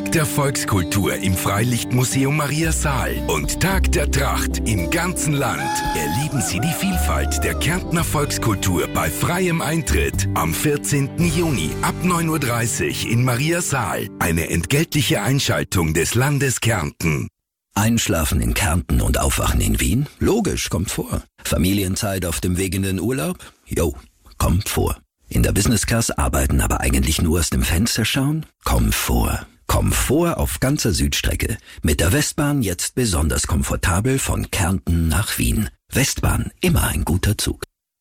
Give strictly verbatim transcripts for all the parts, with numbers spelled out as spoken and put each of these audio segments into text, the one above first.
Tag der Volkskultur im Freilichtmuseum Maria Saal und Tag der Tracht im ganzen Land. Erleben Sie die Vielfalt der Kärntner Volkskultur bei freiem Eintritt am vierzehnten Juni ab neun Uhr dreißig in Maria Saal. Eine entgeltliche Einschaltung des Landes Kärnten. Einschlafen in Kärnten und aufwachen in Wien? Logisch, kommt vor. Familienzeit auf dem Weg in den Urlaub? Jo, kommt vor. In der Business Class arbeiten, aber eigentlich nur aus dem Fenster schauen? Komfort. Komfort auf ganzer Südstrecke. Mit der Westbahn jetzt besonders komfortabel von Kärnten nach Wien. Westbahn, immer ein guter Zug.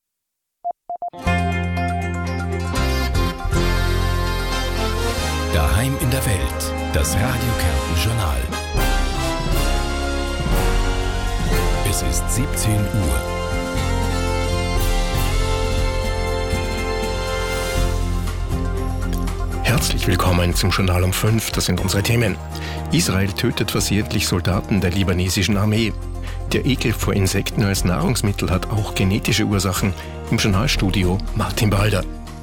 Daheim in der Welt. Das Radio Kärnten Journal. Es ist siebzehn Uhr. Herzlich willkommen zum Journal um fünf. Das sind unsere Themen. Israel tötet versehentlich Soldaten der libanesischen Armee. Der Ekel vor Insekten als Nahrungsmittel hat auch genetische Ursachen. Im Journalstudio Martin Balder.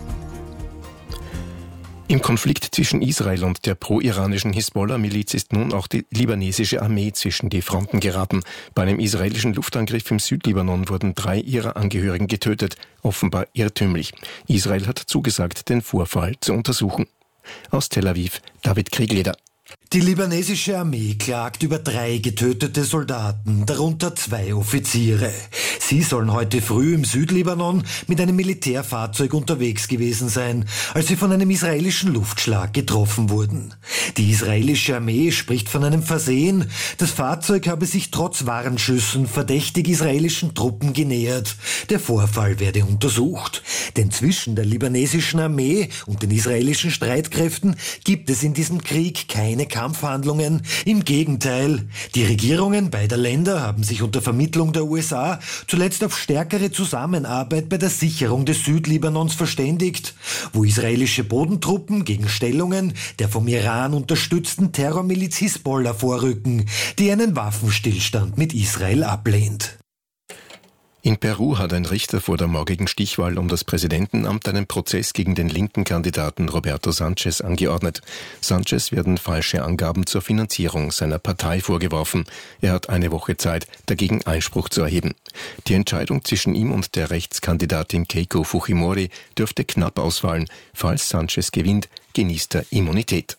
Im Konflikt zwischen Israel und der pro-iranischen Hisbollah-Miliz ist nun auch die libanesische Armee zwischen die Fronten geraten. Bei einem israelischen Luftangriff im Südlibanon wurden drei ihrer Angehörigen getötet, offenbar irrtümlich. Israel hat zugesagt, den Vorfall zu untersuchen. Aus Tel Aviv, David Kriegleder. Die libanesische Armee klagt über drei getötete Soldaten, darunter zwei Offiziere. Sie sollen heute früh im Südlibanon mit einem Militärfahrzeug unterwegs gewesen sein, als sie von einem israelischen Luftschlag getroffen wurden. Die israelische Armee spricht von einem Versehen. Das Fahrzeug habe sich trotz Warnschüssen verdächtig israelischen Truppen genähert. Der Vorfall werde untersucht. Denn zwischen der libanesischen Armee und den israelischen Streitkräften gibt es in diesem Krieg keine Kampfhandlungen. Im Gegenteil, die Regierungen beider Länder haben sich unter Vermittlung der U S A zuletzt auf stärkere Zusammenarbeit bei der Sicherung des Südlibanons verständigt, wo israelische Bodentruppen gegen Stellungen der vom Iran unterstützten Terrormiliz Hisbollah vorrücken, die einen Waffenstillstand mit Israel ablehnt. In Peru hat ein Richter vor der morgigen Stichwahl um das Präsidentenamt einen Prozess gegen den linken Kandidaten Roberto Sanchez angeordnet. Sanchez werden falsche Angaben zur Finanzierung seiner Partei vorgeworfen. Er hat eine Woche Zeit, dagegen Einspruch zu erheben. Die Entscheidung zwischen ihm und der Rechtskandidatin Keiko Fujimori dürfte knapp ausfallen. Falls Sanchez gewinnt, genießt er Immunität.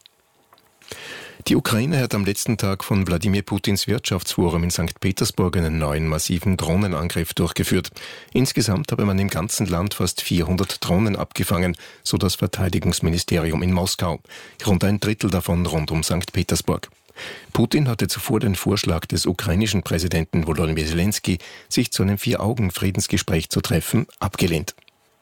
Die Ukraine hat am letzten Tag von Wladimir Putins Wirtschaftsforum in Sankt Petersburg einen neuen massiven Drohnenangriff durchgeführt. Insgesamt habe man im ganzen Land fast vierhundert Drohnen abgefangen, so das Verteidigungsministerium in Moskau. Rund ein Drittel davon rund um Sankt Petersburg. Putin hatte zuvor den Vorschlag des ukrainischen Präsidenten Volodymyr Zelensky, sich zu einem Vier-Augen-Friedensgespräch zu treffen, abgelehnt.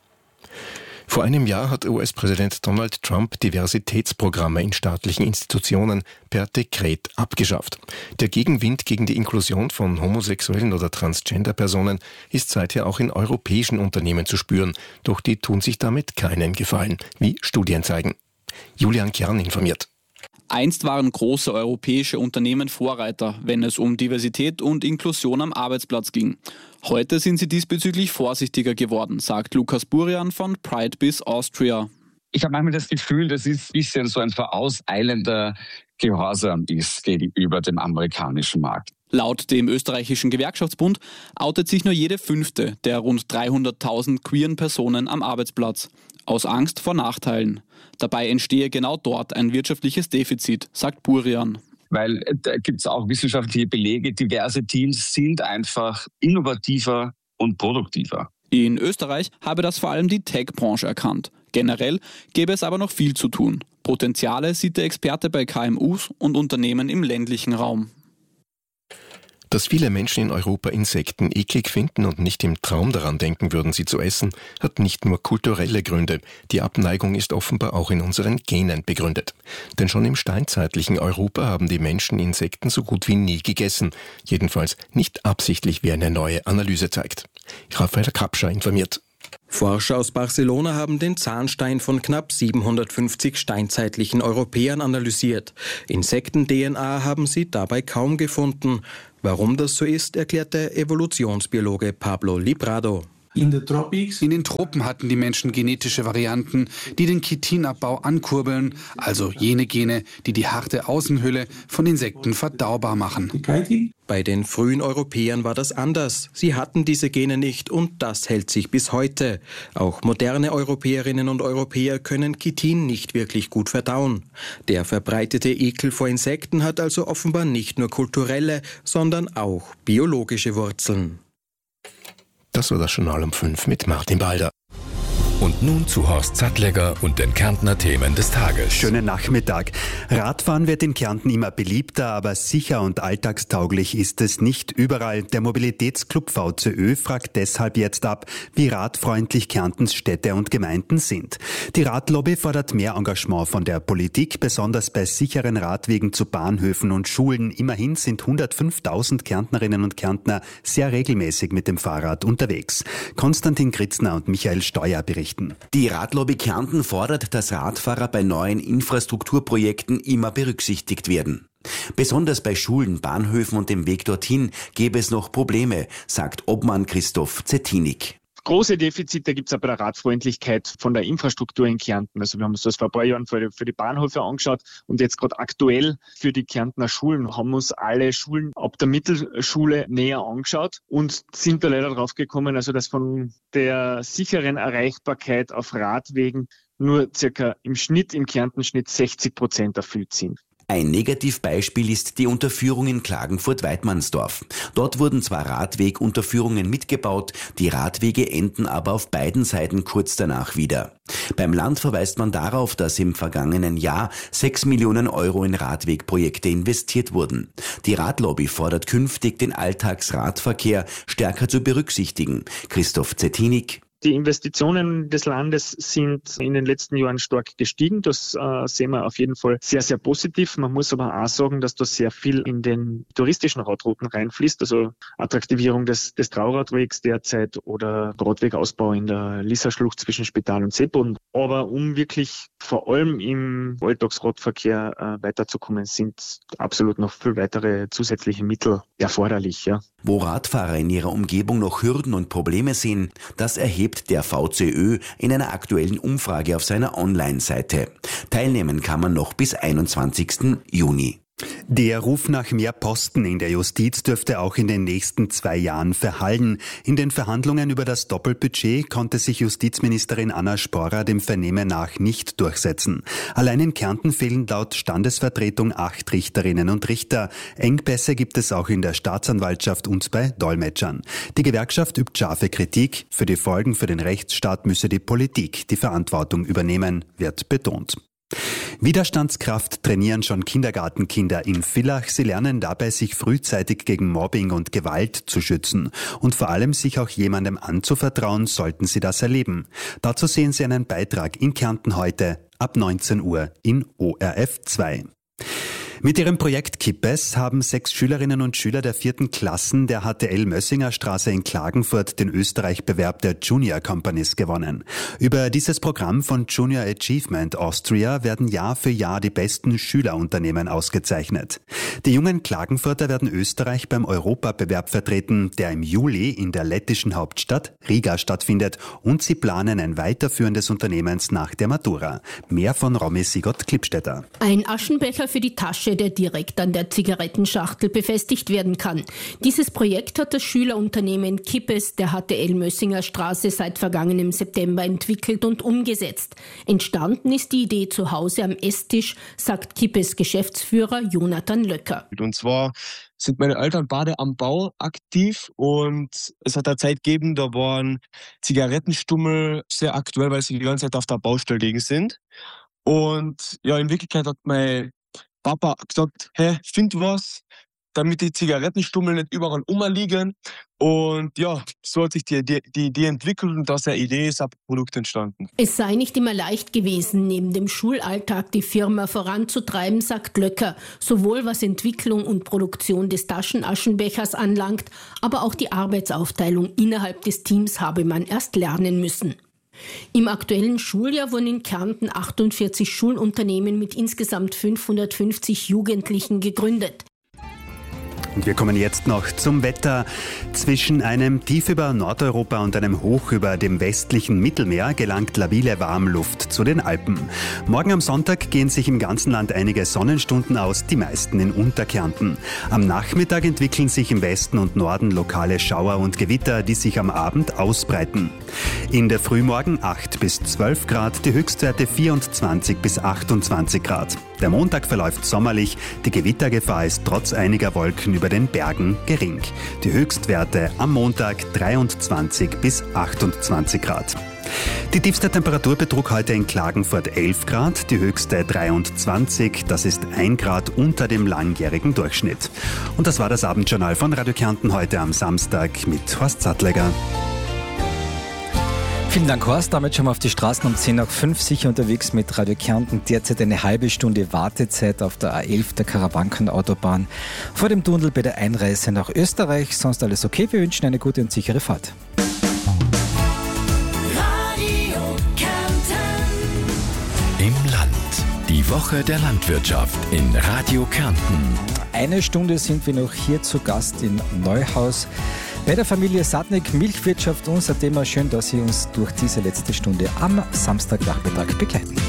Vor einem Jahr hat U S-Präsident Donald Trump Diversitätsprogramme in staatlichen Institutionen per Dekret abgeschafft. Der Gegenwind gegen die Inklusion von homosexuellen oder Transgender-Personen ist seither auch in europäischen Unternehmen zu spüren, doch die tun sich damit keinen Gefallen, wie Studien zeigen. Julian Kern informiert. Einst waren große europäische Unternehmen Vorreiter, wenn es um Diversität und Inklusion am Arbeitsplatz ging. Heute sind sie diesbezüglich vorsichtiger geworden, sagt Lukas Burian von Pride Biz Austria. Ich habe manchmal das Gefühl, das ist ein bisschen so ein vorauseilender Gehorsam ist gegenüber dem amerikanischen Markt. Laut dem österreichischen Gewerkschaftsbund outet sich nur jede fünfte der rund dreihunderttausend queeren Personen am Arbeitsplatz. Aus Angst vor Nachteilen. Dabei entstehe genau dort ein wirtschaftliches Defizit, sagt Burian. Weil da gibt es auch wissenschaftliche Belege, diverse Teams sind einfach innovativer und produktiver. In Österreich habe das vor allem die Tech-Branche erkannt. Generell gäbe es aber noch viel zu tun. Potenziale sieht der Experte bei K M Us und Unternehmen im ländlichen Raum. Dass viele Menschen in Europa Insekten eklig finden und nicht im Traum daran denken würden, sie zu essen, hat nicht nur kulturelle Gründe. Die Abneigung ist offenbar auch in unseren Genen begründet. Denn schon im steinzeitlichen Europa haben die Menschen Insekten so gut wie nie gegessen. Jedenfalls nicht absichtlich, wie eine neue Analyse zeigt. Raphael Kapscher informiert. Forscher aus Barcelona haben den Zahnstein von knapp siebenhundertfünfzig steinzeitlichen Europäern analysiert. Insekten-D N A haben sie dabei kaum gefunden. Warum das so ist, erklärt der Evolutionsbiologe Pablo Librado. In the tropics. In den Tropen hatten die Menschen genetische Varianten, die den Chitinabbau ankurbeln, also jene Gene, die die harte Außenhülle von Insekten verdaubar machen. Bei den frühen Europäern war das anders. Sie hatten diese Gene nicht und das hält sich bis heute. Auch moderne Europäerinnen und Europäer können Chitin nicht wirklich gut verdauen. Der verbreitete Ekel vor Insekten hat also offenbar nicht nur kulturelle, sondern auch biologische Wurzeln. Das war das Journal um fünf mit Martin Balder. Und nun zu Horst Sattlegger und den Kärntner Themen des Tages. Schönen Nachmittag. Radfahren wird in Kärnten immer beliebter, aber sicher und alltagstauglich ist es nicht überall. Der Mobilitätsclub V C Ö fragt deshalb jetzt ab, wie radfreundlich Kärntens Städte und Gemeinden sind. Die Radlobby fordert mehr Engagement von der Politik, besonders bei sicheren Radwegen zu Bahnhöfen und Schulen. Immerhin sind hundertfünftausend Kärntnerinnen und Kärntner sehr regelmäßig mit dem Fahrrad unterwegs. Konstantin Kritzner und Michael Steuer berichten. Die Radlobby Kärnten fordert, dass Radfahrer bei neuen Infrastrukturprojekten immer berücksichtigt werden. Besonders bei Schulen, Bahnhöfen und dem Weg dorthin gäbe es noch Probleme, sagt Obmann Christoph Zetinik. Große Defizite gibt es auch bei der Radfreundlichkeit von der Infrastruktur in Kärnten. Also wir haben uns das vor ein paar Jahren für die, für die Bahnhöfe angeschaut und jetzt gerade aktuell für die Kärntner Schulen haben wir uns alle Schulen ab der Mittelschule näher angeschaut und sind da leider drauf gekommen, also dass von der sicheren Erreichbarkeit auf Radwegen nur circa im Schnitt, im Kärnten-Schnitt sechzig Prozent erfüllt sind. Ein Negativbeispiel ist die Unterführung in Klagenfurt-Weidmannsdorf. Dort wurden zwar Radwegunterführungen mitgebaut, die Radwege enden aber auf beiden Seiten kurz danach wieder. Beim Land verweist man darauf, dass im vergangenen Jahr sechs Millionen Euro in Radwegprojekte investiert wurden. Die Radlobby fordert künftig, den Alltagsradverkehr stärker zu berücksichtigen. Christoph Zetinik. Die Investitionen des Landes sind in den letzten Jahren stark gestiegen. Das äh, sehen wir auf jeden Fall sehr, sehr positiv. Man muss aber auch sagen, dass da sehr viel in den touristischen Radrouten reinfließt. Also Attraktivierung des, des Trauradwegs derzeit oder Radwegausbau in der Lisserschlucht zwischen Spital und Seeboden. Aber um wirklich vor allem im Alltagsradverkehr äh, weiterzukommen, sind absolut noch viel weitere zusätzliche Mittel erforderlich. Ja. Wo Radfahrer in ihrer Umgebung noch Hürden und Probleme sehen, das erhebt der V C Ö in einer aktuellen Umfrage auf seiner Online-Seite. Teilnehmen kann man noch bis einundzwanzigsten Juni. Der Ruf nach mehr Posten in der Justiz dürfte auch in den nächsten zwei Jahren verhallen. In den Verhandlungen über das Doppelbudget konnte sich Justizministerin Anna Sporra dem Vernehmen nach nicht durchsetzen. Allein in Kärnten fehlen laut Standesvertretung acht Richterinnen und Richter. Engpässe gibt es auch in der Staatsanwaltschaft und bei Dolmetschern. Die Gewerkschaft übt scharfe Kritik. Für die Folgen für den Rechtsstaat müsse die Politik die Verantwortung übernehmen, wird betont. Widerstandskraft trainieren schon Kindergartenkinder in Villach. Sie lernen dabei, sich frühzeitig gegen Mobbing und Gewalt zu schützen. Und vor allem sich auch jemandem anzuvertrauen, sollten sie das erleben. Dazu sehen Sie einen Beitrag in Kärnten heute ab neunzehn Uhr in O R F zwei. Mit ihrem Projekt Kippes haben sechs Schülerinnen und Schüler der vierten Klassen der H T L Mössinger Straße in Klagenfurt den Österreich-Bewerb der Junior Companies gewonnen. Über dieses Programm von Junior Achievement Austria werden Jahr für Jahr die besten Schülerunternehmen ausgezeichnet. Die jungen Klagenfurter werden Österreich beim Europabewerb vertreten, der im Juli in der lettischen Hauptstadt Riga stattfindet, und sie planen ein Weiterführen des Unternehmens nach der Matura. Mehr von Romy Sigott-Klippstätter. Ein Aschenbecher für die Tasche, der direkt an der Zigarettenschachtel befestigt werden kann. Dieses Projekt hat das Schülerunternehmen Kippes der H T L Mössinger Straße seit vergangenem September entwickelt und umgesetzt. Entstanden ist die Idee zu Hause am Esstisch, sagt Kippes Geschäftsführer Jonathan Löcker. Und zwar sind meine Eltern beide am Bau aktiv und es hat eine Zeit gegeben, da waren Zigarettenstummel sehr aktuell, weil sie die ganze Zeit auf der Baustelle liegen sind. Und ja, in Wirklichkeit hat mein Papa gesagt, hey, find was, damit die Zigarettenstummel nicht überall rumliegen. Und ja, so hat sich die, die, die Idee entwickelt und aus der Idee ist ein Produkt entstanden. Es sei nicht immer leicht gewesen, neben dem Schulalltag die Firma voranzutreiben, sagt Löcker. Sowohl was Entwicklung und Produktion des Taschenaschenbechers anlangt, aber auch die Arbeitsaufteilung innerhalb des Teams habe man erst lernen müssen. Im aktuellen Schuljahr wurden in Kärnten achtundvierzig Schulunternehmen mit insgesamt fünfhundertfünfzig Jugendlichen gegründet. Und wir kommen jetzt noch zum Wetter. Zwischen einem Tief über Nordeuropa und einem Hoch über dem westlichen Mittelmeer gelangt labile Warmluft zu den Alpen. Morgen am Sonntag gehen sich im ganzen Land einige Sonnenstunden aus, die meisten in Unterkärnten. Am Nachmittag entwickeln sich im Westen und Norden lokale Schauer und Gewitter, die sich am Abend ausbreiten. In der Frühmorgen acht bis zwölf Grad, die Höchstwerte vierundzwanzig bis achtundzwanzig Grad. Der Montag verläuft sommerlich, die Gewittergefahr ist trotz einiger Wolken über den Bergen gering. Die Höchstwerte am Montag dreiundzwanzig bis achtundzwanzig Grad. Die tiefste Temperatur betrug heute in Klagenfurt elf Grad, die höchste dreiundzwanzig, das ist ein Grad unter dem langjährigen Durchschnitt. Und das war das Abendjournal von Radio Kärnten heute am Samstag mit Horst Sattleger. Vielen Dank, Horst. Damit schon mal auf die Straßen um zehn nach fünf sicher unterwegs mit Radio Kärnten. Derzeit eine halbe Stunde Wartezeit auf der A elf, der Karawanken-Autobahn, vor dem Tunnel bei der Einreise nach Österreich. Sonst alles okay. Wir wünschen eine gute und sichere Fahrt. Radio Kärnten. Im Land. Die Woche der Landwirtschaft in Radio Kärnten. Eine Stunde sind wir noch hier zu Gast in Neuhaus bei der Familie Sadnik. Milchwirtschaft, unser Thema. Schön, dass Sie uns durch diese letzte Stunde am Samstagnachmittag begleiten.